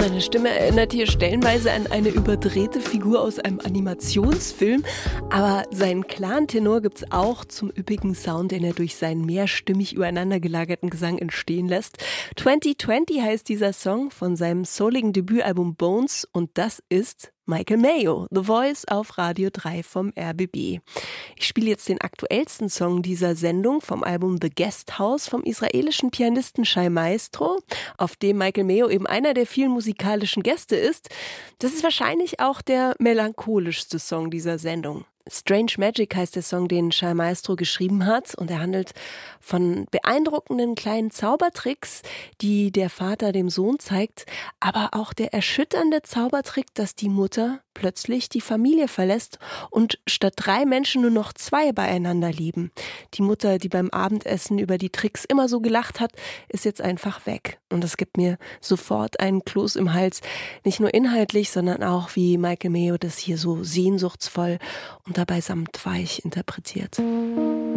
Seine Stimme erinnert hier stellenweise an eine überdrehte Figur aus einem Animationsfilm, aber seinen klaren Tenor gibt's auch zum üppigen Sound, den er durch seinen mehrstimmig übereinander gelagerten Gesang entstehen lässt. 2020 heißt dieser Song von seinem souligen Debütalbum Bones und das ist Michael Mayo, The Voice auf Radio 3 vom RBB. Ich spiele jetzt den aktuellsten Song dieser Sendung vom Album The Guest House vom israelischen Pianisten Shai Maestro, auf dem Michael Mayo eben einer der vielen musikalischen Gäste ist. Das ist wahrscheinlich auch der melancholischste Song dieser Sendung. Strange Magic heißt der Song, den Shai Maestro geschrieben hat, und er handelt von beeindruckenden kleinen Zaubertricks, die der Vater dem Sohn zeigt, aber auch der erschütternde Zaubertrick, dass die Mutter plötzlich die Familie verlässt und statt 3 Menschen nur noch 2 beieinander leben. Die Mutter, die beim Abendessen über die Tricks immer so gelacht hat, ist jetzt einfach weg. Und das gibt mir sofort einen Kloß im Hals. Nicht nur inhaltlich, sondern auch, wie Michael Mayo das hier so sehnsuchtsvoll und dabei samtweich interpretiert.